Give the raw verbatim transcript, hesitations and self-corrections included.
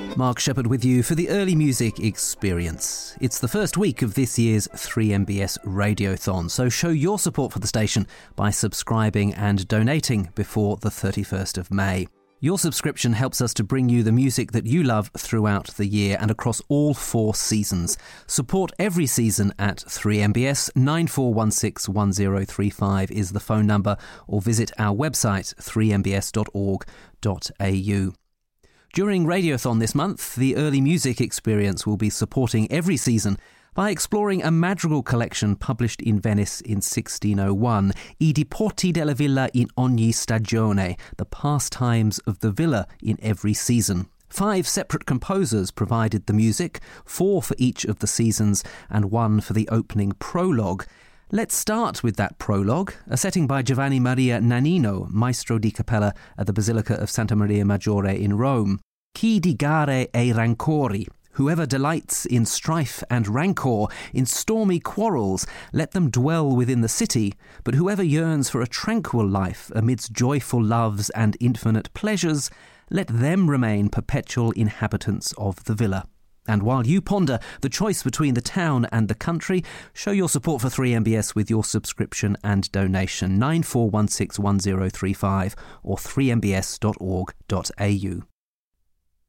Mark Shepherd with you for the Early Music Experience. It's the first week of this year's three M B S Radiothon, so show your support for the station by subscribing and donating before the thirty-first of May. Your subscription helps us to bring you the music that you love throughout the year and across all four seasons. Support every season at three M B S. nine four one six one zero three five is the phone number, or visit our website three m b s dot org dot a u. During Radiothon this month, the Early Music Experience will be supporting every season by exploring a madrigal collection published in Venice in sixteen oh one, I diporti della villa in ogni stagione, the pastimes of the villa in every season. Five separate composers provided the music, four for each of the seasons and one for the opening prologue. Let's start with that prologue, a setting by Giovanni Maria Nannino, Maestro di Cappella at the Basilica of Santa Maria Maggiore in Rome. Chi di gare e rancori, whoever delights in strife and rancour, in stormy quarrels, let them dwell within the city, but whoever yearns for a tranquil life amidst joyful loves and infinite pleasures, let them remain perpetual inhabitants of the villa. And while you ponder the choice between the town and the country, show your support for three M B S with your subscription and donation. nine four one six one zero three five or three m b s dot org dot a u.